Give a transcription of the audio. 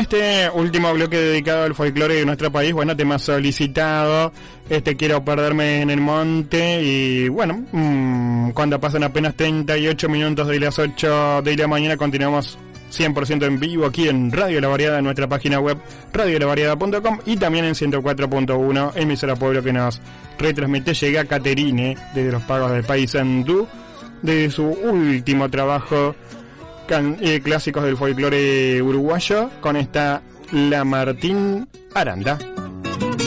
este último bloque dedicado al folclore de nuestro país, bueno, tema solicitado, quiero perderme en el monte, y bueno, cuando pasan apenas 38 minutos de las 8 de la mañana, continuamos 100% en vivo aquí en Radio La Variada, en nuestra página web radiolavariada.com, y también en 104.1, emisora Pueblo, que nos retransmite. Llega Caterine desde los pagos del Paysandú, de su último trabajo, clásicos del folclore uruguayo, con esta La Martín Aranda.